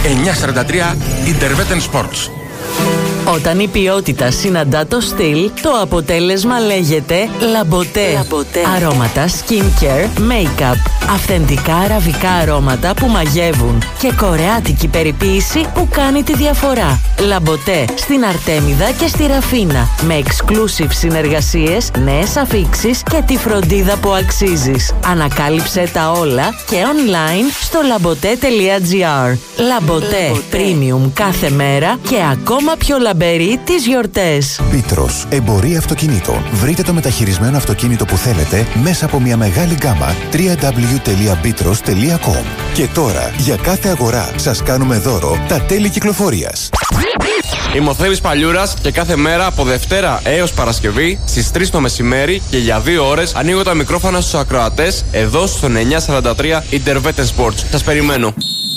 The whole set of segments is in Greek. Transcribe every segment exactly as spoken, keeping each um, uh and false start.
εννιακόσια σαράντα τρία Intervetten Sports. Όταν η ποιότητα συναντά το στυλ, το αποτέλεσμα λέγεται Λαμποτέ. Λαμποτέ. Αρώματα skincare, make-up, αυθεντικά αραβικά αρώματα που μαγεύουν και κορεάτικη περιποίηση που κάνει τη διαφορά. Λαμποτέ στην Αρτέμιδα και στη Ραφίνα, με exclusive συνεργασίες, νέες αφίξεις και τη φροντίδα που αξίζεις. Ανακάλυψε τα όλα και online στο λαμποτέ τελεία τζι άρ. Λαμποτέ, premium κάθε μέρα και ακόμα πιο λαμπερή τις γιορτές. Πίτρος, εμπορία αυτοκινήτων. Βρείτε το μεταχειρισμένο αυτοκίνητο που θέλετε μέσα από μια μεγάλη γκάμα double-u double-u double-u τελεία πίτρος τελεία κομ. Και τώρα, για κάθε αγορά, σας κάνουμε δώρο τα τέλη κυκλοφορίας. Είμαι ο Θέμης Παλιούρας και κάθε μέρα από Δευτέρα έως Παρασκευή στις τρεις το μεσημέρι και για δύο ώρες ανοίγω τα μικρόφωνα στους ακροατές εδώ στον εννιακόσια σαράντα τρία Intervetten Sports. Σας περιμένω.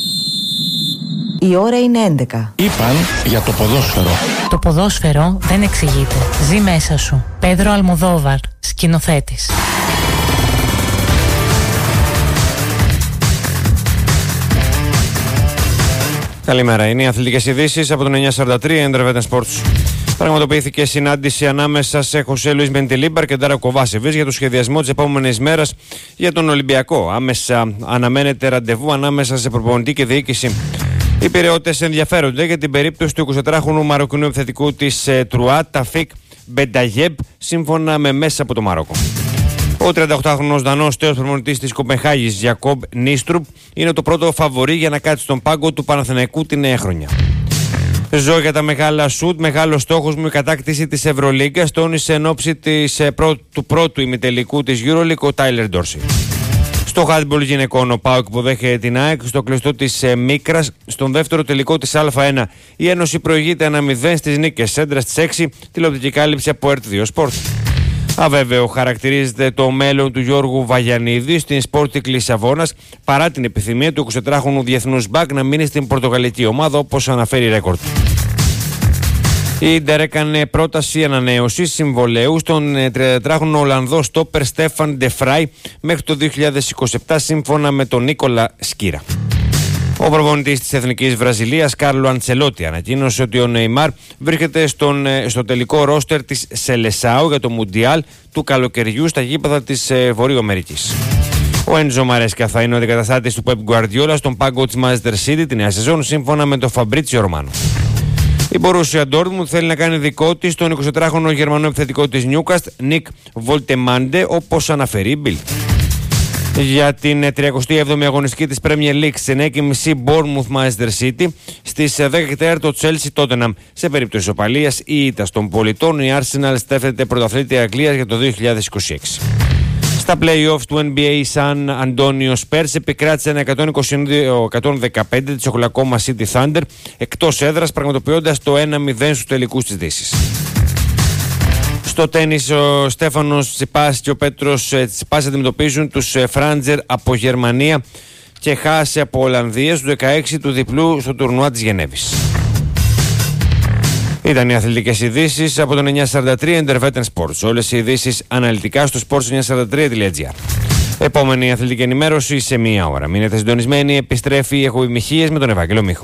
Η ώρα είναι έντεκα. Είπαν για το ποδόσφαιρο. Το ποδόσφαιρο δεν εξηγείται. Ζει μέσα σου. Πέδρο Αλμοδόβαρ, σκηνοθέτης. Καλημέρα. Είναι οι αθλητικές ειδήσεις από τον εννιακόσια σαράντα τρία Intervetten Sports. Πραγματοποιήθηκε συνάντηση ανάμεσα σε Χωσέ Λουίς Μεντιλίμπαρ και Ντάρα Κοβάσεβιτς για το σχεδιασμό της επόμενης μέρας για τον Ολυμπιακό. Άμεσα αναμένεται ραντεβού ανάμεσα σε προπονητή και διοίκηση. Οι πειραιώτες ενδιαφέρονται για την περίπτωση του εικοσιτετράχρονου Μαροκινού επιθετικού της ε, Τρουά, Ταφίκ Μπενταγιέμπ, σύμφωνα με μέσα από το Μαρόκο. Ο τριανταοκτάχρονος Δανός τέος προπονητής της Κοπενχάγης, Γιακόμπ Νίστρουπ, είναι το πρώτο φαβορί για να κάτσει στον πάγκο του Παναθηναϊκού τη νέα χρονιά. Ζω για τα μεγάλα σουτ, μεγάλος στόχος μου η κατάκτηση της Ευρωλίγκας, τόνισε εν ώψη της, ε, πρω, του πρώτου ημιτελικού της EuroLeague ο Τάιλερ Ντόρσι. Στο handball γυναικών, ο ΠΑΟΚ υποδέχεται την ΑΕΚ στο κλειστό της ε, Μίκρας. Στον δεύτερο τελικό της Α1, η Ένωση προηγείται ένα μηδέν στις νίκες Σέντρα στις έξι, τηλεοπτική κάλυψη από ΕΡΤ δύο Sport. Αβέβαιο χαρακτηρίζεται το μέλλον του Γιώργου Βαγιανίδη στην Sporting Λισαβόνας παρά την επιθυμία του εικοσιτετράχρονου διεθνούς μπακ να μείνει στην πορτογαλική ομάδα, όπως αναφέρει η Ρέκορντ. Η Ίντερ έκανε πρόταση ανανέωσης συμβολαίου στον τριαντατετράχρονο Ολλανδό στόπερ Στέφαν Ντεφράι μέχρι το δύο χιλιάδες είκοσι επτά, σύμφωνα με τον Νίκολα Σκύρα. Ο προπονητής της Εθνικής Βραζιλίας, Κάρλο Αντσελότη, ανακοίνωσε ότι ο Νεϊμάρ βρίσκεται στον, στο τελικό ρόστερ της Σελεσάου για το Μουντιάλ του καλοκαιριού στα γήπεδα της ε, Βορείου Αμερικής. Ο Έντζο Μαρέσκα θα είναι ο αντικαταστάτης του Πεπ Γκουαρντιόλα στον πάγκο της Manchester City τη νέα σεζόν, σύμφωνα με τον Φαμπρίτσιο Ρωμάνο. Η Μπορούσια Ντόρτμουντ θέλει να κάνει δικό της τον εικοσιτετράχρονο Γερμανό επιθετικό της Νιούκαστ, Νικ Βολτεμάντε, όπως αναφέρει η Μπιλ. Για την τριακοστή έβδομη αγωνιστική της Premier League, στις εννιά και μισή Bournemouth Manchester City, στις δέκα και τέσσερα το Chelsea Tottenham. Σε περίπτωση ισοπαλίας ή ήττας των πολιτών, η Arsenal στέφεται πρωταθλήτρια Αγγλίας για το δύο χιλιάδες είκοσι έξι. Στα play-off του N B A, San Antonio Spurs επικράτησε ένα εκατόν είκοσι δύο εκατόν δεκαπέντε της Oklahoma City Thunder εκτός έδρας, πραγματοποιώντας το ένα μηδέν στους τελικούς της Δύσης. Στο τένις, ο Στέφανος Τσιπάς και ο Πέτρος Τσιπάς αντιμετωπίζουν τους Φράντζερ από Γερμανία και χάσε από Ολλανδία στους δεκαέξι του διπλού στο τουρνουά της Γενέβης. Ήταν οι αθλητικές ειδήσεις από τον εννιακόσια σαράντα τρία Intervetten Sports. Όλες οι ειδήσεις αναλυτικά στο σπορτς εννιακόσια σαράντα τρία τελεία τζι άρ. Επόμενη αθλητική ενημέρωση σε μία ώρα. Μείνετε συντονισμένοι, επιστρέφει η εχοημυχίες με τον Ευάγγελο Μίχο.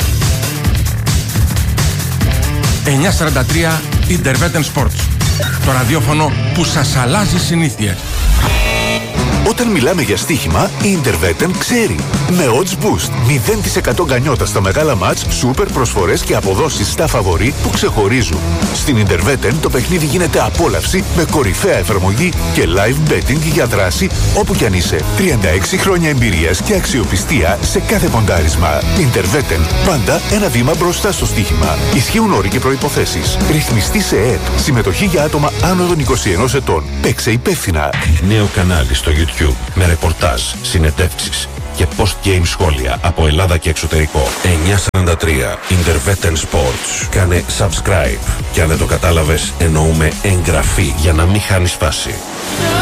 εννιακόσια σαράντα τρία Intervetten Sports. Το ραδιόφωνο που σας αλλάζει συνήθειες. Όταν μιλάμε για στοίχημα, η Intervetten ξέρει. Με Odds Boost, μηδέν τοις εκατό γκανιότα στα μεγάλα μάτς, σούπερ προσφορές και αποδόσεις στα φαβορί που ξεχωρίζουν. Στην Intervetten το παιχνίδι γίνεται απόλαυση με κορυφαία εφαρμογή και live betting για δράση όπου κι αν είσαι. τριάντα έξι χρόνια εμπειρίας και αξιοπιστία σε κάθε ποντάρισμα. Intervetten, πάντα ένα βήμα μπροστά στο στοίχημα. Ισχύουν όροι και προϋποθέσεις. Ρυθμιστή σε ΕΕΠ. Συμμετοχή για άτομα άνω των είκοσι ενός ετών. Παίξε υπεύθυνα. Νέο κανάλι στο YouTube με ρεπορτάζ, συνεντεύξεις και post-game σχόλια από Ελλάδα και εξωτερικό. εννιακόσια σαράντα τρία Intervetten Sports. Κάνε subscribe και αν δεν το κατάλαβες εννοούμε εγγραφή για να μην χάνεις φάση.